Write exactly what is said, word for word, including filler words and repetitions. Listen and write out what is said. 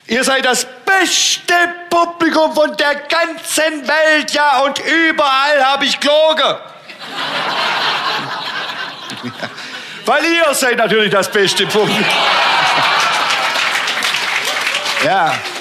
Ihr seid das beste Publikum von der ganzen Welt, ja, und überall habe ich gelogen. Ja. Weil ihr seid natürlich das beste Publikum. Ja.